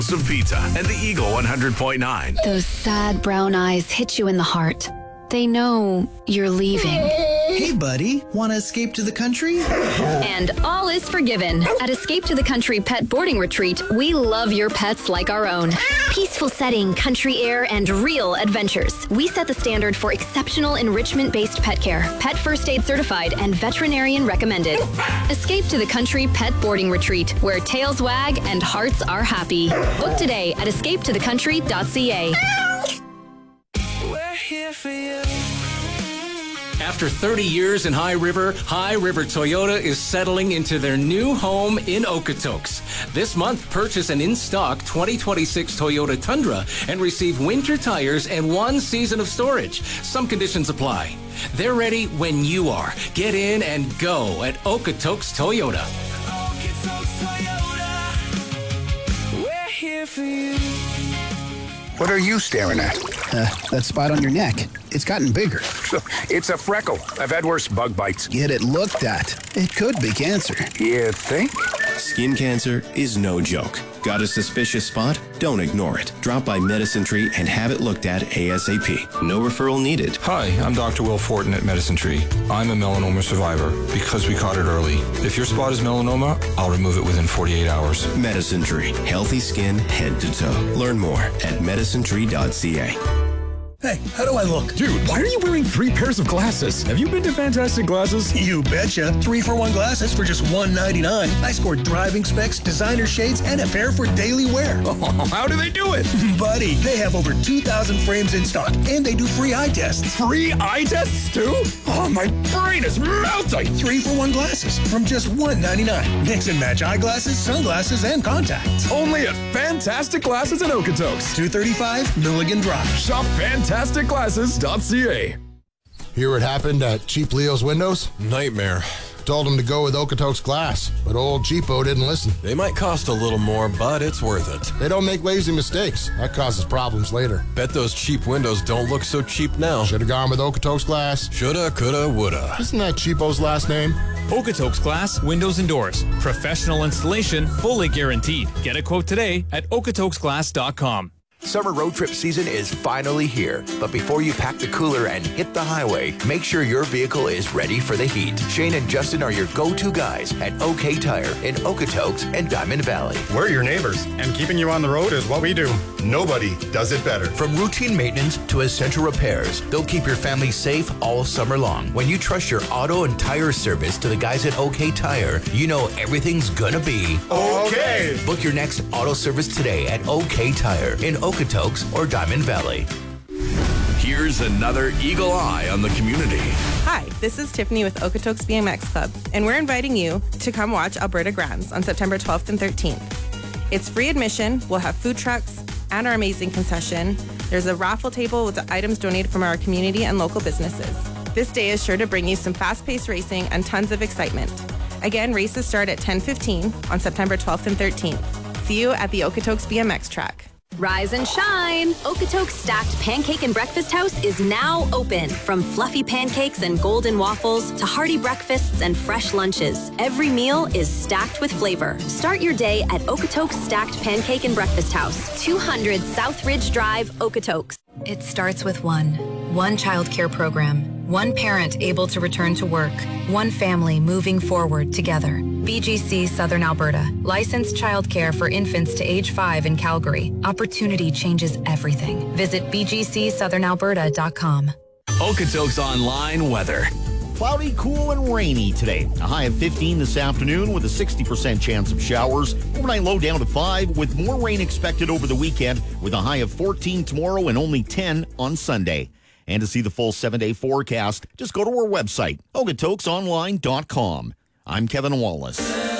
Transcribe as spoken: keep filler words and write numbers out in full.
Some pizza and the Eagle one hundred point nine. Those sad brown eyes hit you in the heart. They know you're leaving. Hey, buddy, want to escape to the country? And all is forgiven. At Escape to the Country Pet Boarding Retreat, we love your pets like our own. Peaceful setting, country air, and real adventures. We set the standard for exceptional enrichment-based pet care, pet first aid certified, and veterinarian recommended. Escape to the Country Pet Boarding Retreat, where tails wag and hearts are happy. Book today at escape to the country dot c a. We're here for you. After thirty years in High River, High River Toyota is settling into their new home in Okotoks. This month, purchase an in-stock twenty twenty-six Toyota Tundra and receive winter tires and one season of storage. Some conditions apply. They're ready when you are. Get in and go at Okotoks Toyota. Okotoks Toyota. We're here for you. What are you staring at? Uh, that spot on your neck. It's gotten bigger. It's a freckle. I've had worse bug bites. Get it looked at. It could be cancer. You think? Skin cancer is no joke. Got a suspicious spot? Don't ignore it. Drop by Medicine Tree and have it looked at ASAP. No referral needed. Hi, I'm Doctor Will Fortin at Medicine Tree. I'm a melanoma survivor because we caught it early. If your spot is melanoma, I'll remove it within forty-eight hours. Medicine Tree. Healthy skin head to toe. Learn more at medicine tree dot c a. Hey, how do I look? Dude, why are you wearing three pairs of glasses? Have you been to Fantastic Glasses? You betcha. Three for one glasses for just one ninety-nine. I scored driving specs, designer shades, and a pair for daily wear. Oh, how do they do it? Buddy, they have over two thousand frames in stock, and they do free eye tests. Free eye tests, too? Oh, my brain is melting. Three for one glasses from just one ninety-nine. Mix and match eyeglasses, sunglasses, and contacts. Only at Fantastic Glasses in Okotoks. two thirty-five Milligan Drive. Shop fantastic glasses dot c a. Hear what happened at Cheap Leo's Windows? Nightmare. Told him to go with Okotoks Glass, but old Cheapo didn't listen. They might cost a little more, but it's worth it. They don't make lazy mistakes. That causes problems later. Bet those cheap windows don't look so cheap now. Should've gone with Okotoks Glass. Shoulda, coulda, woulda. Isn't that Cheapo's last name? Okotoks Glass, windows and doors. Professional installation, fully guaranteed. Get a quote today at okotoks glass dot com. Summer road trip season is finally here, but before you pack the cooler and hit the highway, make sure your vehicle is ready for the heat. Shane and Justin are your go-to guys at OK Tire in Okotoks and Diamond Valley. We're your neighbors, and keeping you on the road is what we do. Nobody does it better. From routine maintenance to essential repairs, they'll keep your family safe all summer long. When you trust your auto and tire service to the guys at OK Tire, you know everything's gonna be okay. Book your next auto service today at OK Tire in Okotoks or Diamond Valley. Here's another Eagle Eye on the community. Hi, this is Tiffany with Okotoks B M X Club, and we're inviting you to come watch Alberta Grands on September twelfth and thirteenth. It's free admission, we'll have food trucks, and our amazing concession. There's a raffle table with the items donated from our community and local businesses. This day is sure to bring you some fast-paced racing and tons of excitement. Again, races start at ten fifteen on September twelfth and thirteenth. See you at the Okotoks B M X track. Rise and shine! Okotoks Stacked Pancake and Breakfast House is now open. From fluffy pancakes and golden waffles to hearty breakfasts and fresh lunches, every meal is stacked with flavor. Start your day at Okotoks Stacked Pancake and Breakfast House, two hundred South Ridge Drive, Okotoks. It starts with one. One child care program. One parent able to return to work. One family moving forward together. B G C Southern Alberta. Licensed childcare for infants to age five in Calgary. Opportunity changes everything. Visit b g c southern alberta dot com. Okotoks Online weather. Cloudy, cool, and rainy today. A high of fifteen this afternoon with a sixty percent chance of showers. Overnight low down to five with more rain expected over the weekend with a high of fourteen tomorrow and only ten on Sunday. And to see the full seven-day forecast, just go to our website, okotoks online dot com. I'm Kevin Wallace.